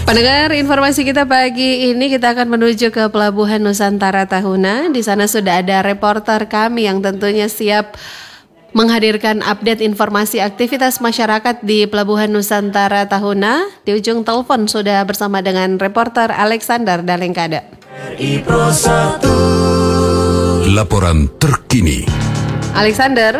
Pendengar, informasi kita pagi ini kita akan menuju ke Pelabuhan Nusantara Tahuna. Di sana sudah ada reporter kami yang tentunya siap menghadirkan update informasi aktivitas masyarakat di Pelabuhan Nusantara Tahuna. Di ujung telepon sudah bersama dengan reporter Alexander Dalengkada. Laporan terkini. Alexander.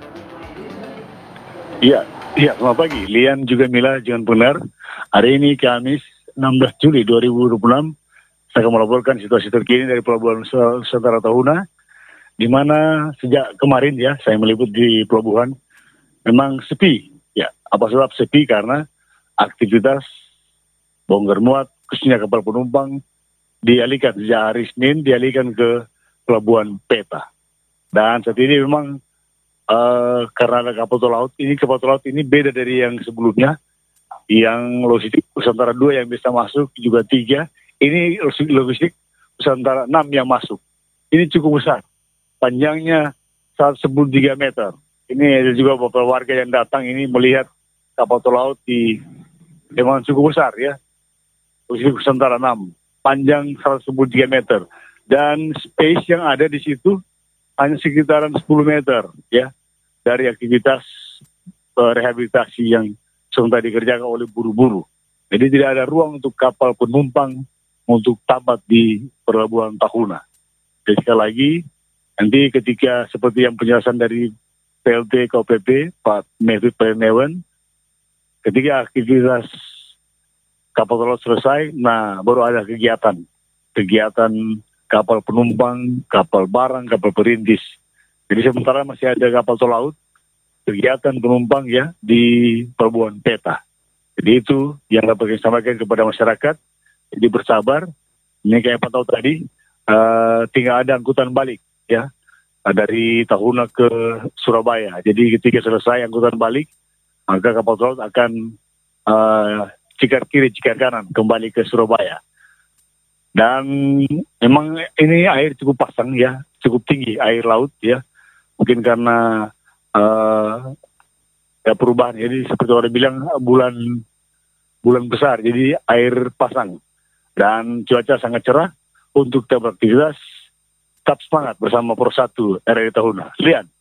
Iya, selamat pagi. Lian juga Mila, jangan benar. Hari ini Kamis 16 Juli 2026, saya akan melaporkan situasi terkini dari Pelabuhan Nusantara Tahuna, di mana sejak kemarin ya, saya meliput di pelabuhan, memang sepi. Ya, apa sebab sepi? Karena aktivitas bongkar muat, khususnya kapal penumpang, dialihkan sejak hari Senin, dialihkan ke Pelabuhan Peta. Dan saat ini memang karena ada kapal tol laut ini beda dari yang sebelumnya. Yang logistik Nusantara 2 yang bisa masuk juga 3. Ini logistik Nusantara 6 yang masuk. Ini cukup besar. Panjangnya 113 meter. Ini ada juga beberapa warga yang datang ini melihat kapal tol laut memang cukup besar ya. Logistik Nusantara 6. Panjang 113 meter. Dan space yang ada di situ hanya sekitaran 10 meter ya. Dari aktivitas rehabilitasi yang sementara dikerjakan oleh buru-buru. Jadi tidak ada ruang untuk kapal penumpang untuk tamat di Pelabuhan Tahuna. Jadi sekali lagi, nanti ketika seperti yang penjelasan dari PLT KOPP, Pak Mehmet Pernewan, ketika aktivitas kapal tol selesai, nah baru ada kegiatan kapal penumpang, kapal barang, kapal perintis. Jadi sementara masih ada kapal tol laut, kegiatan penumpang ya di Pelabuhan Peta. Jadi itu yang dapat saya sampaikan kepada masyarakat. Jadi bersabar. Ini kayak Pak tahu tadi, tinggal ada angkutan balik ya dari Tahuna ke Surabaya. Jadi ketika selesai angkutan balik, maka kapal tol akan cikar kiri, cikar kanan kembali ke Surabaya. Dan memang ini air cukup pasang ya, cukup tinggi air laut ya. Mungkin karena perubahan, jadi seperti orang bilang bulan besar, jadi air pasang dan cuaca sangat cerah untuk tetap beraktivitas, tetap semangat bersama Pro 1 RRI Tahuna. Lian.